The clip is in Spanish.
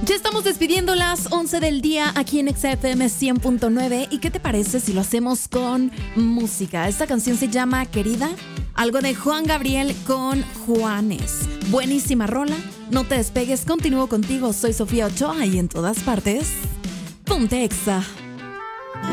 Ya estamos despidiendo las 11 del día aquí en XFM 100.9. ¿Y qué te parece si lo hacemos con música? Esta canción se llama Querida, algo de Juan Gabriel con Juanes. Buenísima rola, no te despegues, continúo contigo. Soy Sofía Ochoa y en todas partes, ponte Exa.